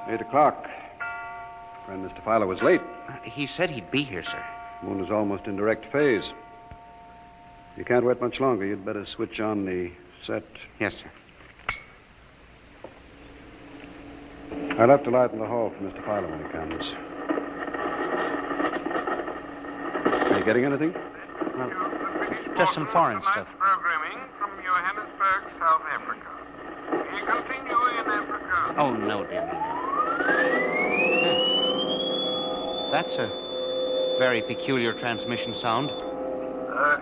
8 o'clock. Friend Mr. Filer was late. He said he'd be here, sir. Moon is almost in direct phase. You can't wait much longer. You'd better switch on the set. Yes, sir. I'll have to light in the hall for Mr. Filer when he comes. Are you getting anything? Well, just some foreign stuff. Programming from Johannesburg, South Africa. We continue in Africa. Oh, no, dear me. That's a very peculiar transmission sound. Earth.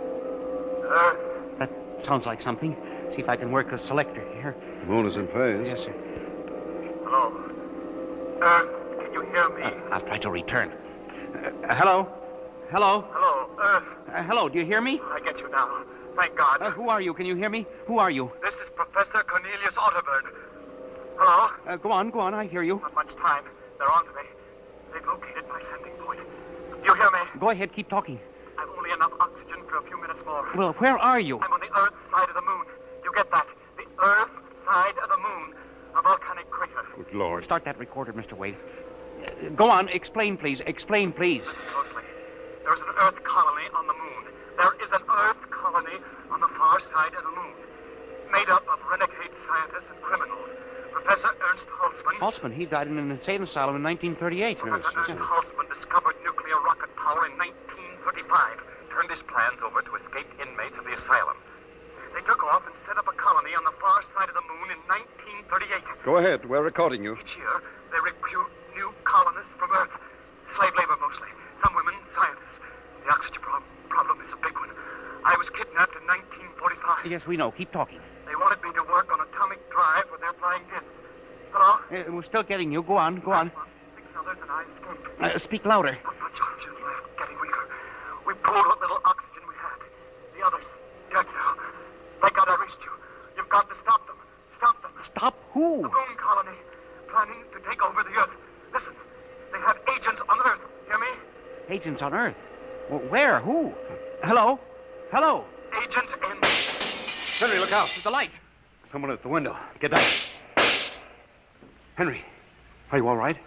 That sounds like something. See if I can work a selector here. The moon is in phase. Yes, sir. Hello. Earth, can you hear me? I'll try to return. Hello? Hello? Hello, Earth. Hello, do you hear me? I get you now. Thank God. Who are you? Can you hear me? Who are you? This is Professor Cornelius Otterburn. Hello? Go on, I hear you. Not much time. They're on to me. They've located my sending point. You hear me? Go ahead, keep talking. I've only enough oxygen for a few minutes more. Well, where are you? I'm on the Earth side of the moon. You get that? The Earth side of the moon. A volcanic crater. Good Lord. Start that recorder, Mr. Wade. Go on, explain, please. Explain, please. Closely. There's an Earth colony on the moon. There is an Earth colony on the far side of the moon. Made up of renegade scientists and criminals. Professor Ernst Holtzman. Holtzman, he died in an insane asylum in 1938. Professor Ernst Holtzman discovered nuclear rocket power in 1935. Turned his plans over to escaped inmates of the asylum. They took off and set up a colony on the far side of the moon in 1938. Go ahead. We're recording you. Each year, they recruit new colonists from Earth. Slave labor mostly. Some women, scientists. The oxygen problem is a big one. I was kidnapped in 1945. Yes, we know. Keep talking. They wanted me to work on atomic drive with their flying discs. Hello? We're still getting you. Go on. Six others and I escaped. Speak louder. Not much oxygen left, getting weaker. We pulled what little oxygen we had. The others, dead now. Thank God I reached you. You've got to stop them. Stop them. Stop who? The moon colony, planning to take over the Earth. Listen, they have agents on Earth. Hear me? Agents on Earth. Well, where? Who? Hello? Hello? Agents in... Henry, look out. The light. Someone at the window. Get down. Henry, are you all right?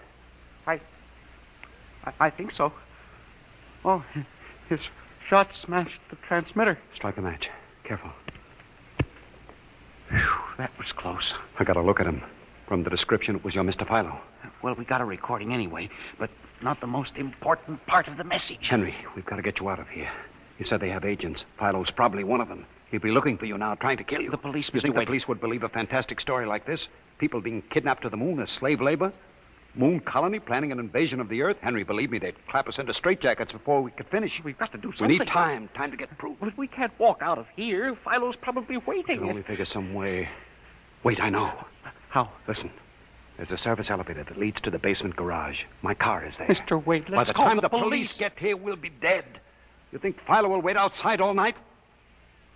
I think so. Oh, his shot smashed the transmitter. Strike a match. Careful. Whew, that was close. I got a look at him. From the description, it was your Mr. Philo. Well, we got a recording anyway, but not the most important part of the message. Henry, we've got to get you out of here. You said they have agents. Philo's probably one of them. He'll be looking for you now, trying to kill you. The police, You Mr. think Wade. the police would believe a fantastic story like this? People being kidnapped to the moon as slave labor? Moon colony planning an invasion of the Earth? Henry, believe me, they'd clap us into straitjackets before we could finish. We've got to do We something. need time to get proof. Well, if we can't walk out of here, Philo's probably We waiting. can only figure some way. Wait, I know. How? Listen, there's a service elevator that leads to the basement garage. My car is there. Mr. Wade, By let's the call time the the police get here, we'll be dead. You think Philo will wait outside all night?